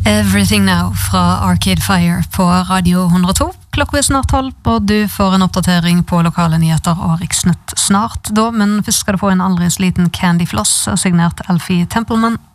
Everything Now fra Arcade Fire på Radio 102. Klokka snart 12, og du får en oppdatering på lokale nyheter og Riksnytt snart da, men først skal du få en aldri sliten Candy Floss, signert Alfie Templeman.